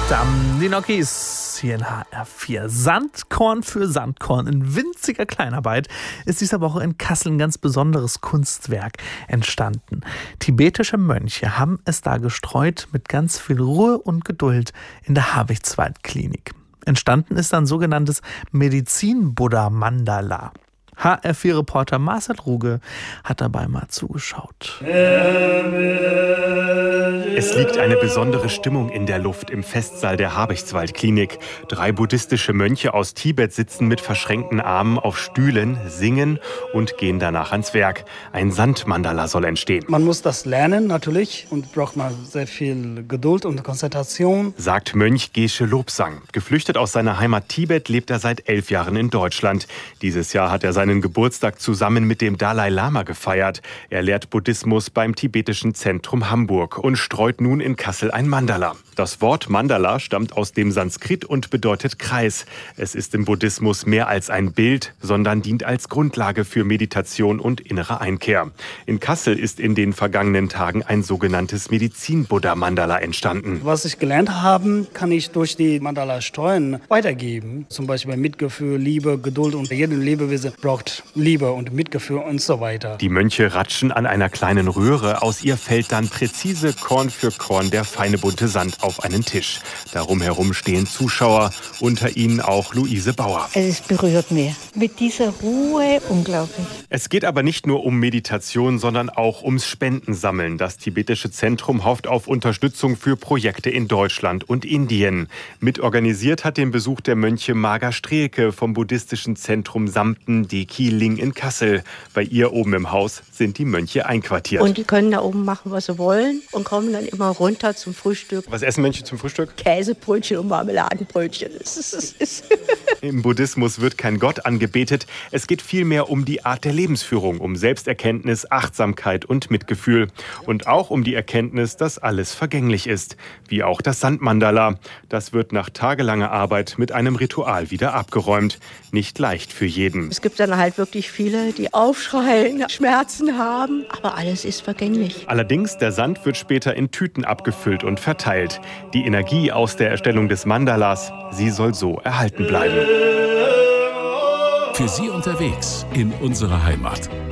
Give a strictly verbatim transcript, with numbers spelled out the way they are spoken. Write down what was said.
Stamm, die Nokis hier in H R vier. Sandkorn für Sandkorn. In winziger Kleinarbeit ist diese Woche in Kassel ein ganz besonderes Kunstwerk entstanden. Tibetische Mönche haben es da gestreut mit ganz viel Ruhe und Geduld in der Habichtswald-Klinik. Entstanden ist ein sogenanntes Medizin-Buddha-Mandala. H R vier-Reporter Marcel Ruge hat dabei mal zugeschaut. Es liegt eine besondere Stimmung in der Luft im Festsaal der Habichtswald-Klinik. Drei buddhistische Mönche aus Tibet sitzen mit verschränkten Armen auf Stühlen, singen und gehen danach ans Werk. Ein Sandmandala soll entstehen. Man muss das lernen natürlich und braucht man sehr viel Geduld und Konzentration, sagt Mönch Geshe Lobsang. Geflüchtet aus seiner Heimat Tibet lebt er seit elf Jahren in Deutschland. Dieses Jahr hat er seinen Geburtstag zusammen mit dem Dalai Lama gefeiert. Er lehrt Buddhismus beim Tibetischen Zentrum Hamburg und streut nun in Kassel ein Mandala. Das Wort Mandala stammt aus dem Sanskrit und bedeutet Kreis. Es ist im Buddhismus mehr als ein Bild, sondern dient als Grundlage für Meditation und innere Einkehr. In Kassel ist in den vergangenen Tagen ein sogenanntes Medizin-Buddha-Mandala entstanden. Was ich gelernt habe, kann ich durch die Mandala streuen weitergeben. Zum Beispiel Mitgefühl, Liebe, Geduld und jede Lebewesen braucht Liebe und Mitgefühl und so weiter. Die Mönche ratschen an einer kleinen Röhre. Aus ihr fällt dann präzise Korn für Korn der feine bunte Sand auf einen Tisch. Darum herum stehen Zuschauer, unter ihnen auch Luise Bauer. Es berührt mich. Mit dieser Ruhe unglaublich. Es geht aber nicht nur um Meditation, sondern auch ums Spendensammeln. Das tibetische Zentrum hofft auf Unterstützung für Projekte in Deutschland und Indien. Mitorganisiert hat den Besuch der Mönche Marga Strehlke vom buddhistischen Zentrum Samten Deki Ling in Kassel. Bei ihr oben im Haus sind die Mönche einquartiert. Und die können da oben machen, was sie wollen und kommen dann immer runter zum Frühstück. Was essen Mönche zum Frühstück? Käsebrötchen und Marmeladenbrötchen. Das ist, das ist Im Buddhismus wird kein Gott angebetet. Es geht vielmehr um die Art der Lebensführung, um Selbsterkenntnis, Achtsamkeit und Mitgefühl. Und auch um die Erkenntnis, dass alles vergänglich ist. Wie auch das Sandmandala. Das wird nach tagelanger Arbeit mit einem Ritual wieder abgeräumt. Nicht leicht für jeden. Es gibt dann halt wirklich viele, die aufschreien, Schmerzen haben. Aber alles ist vergänglich. Allerdings, der Sand wird später in Tüten abgefüllt und verteilt. Die Energie aus der Erstellung des Mandalas, sie soll so erhalten bleiben. Für Sie unterwegs in unserer Heimat.